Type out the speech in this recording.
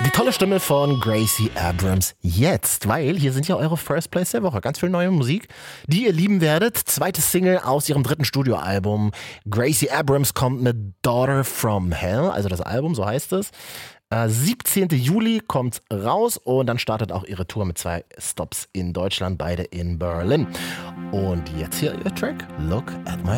Die tolle Stimme von Gracie Abrams jetzt, weil hier sind ja eure First Place der Woche. Ganz viel neue Musik, die ihr lieben werdet. Zweites Single aus ihrem dritten Studioalbum. Gracie Abrams kommt mit Daughter from Hell, also das Album, so heißt es. 17. Juli kommt raus und dann startet auch ihre Tour mit 2 Stops in Deutschland, beide in Berlin. Und jetzt hier ihr Track, Look at My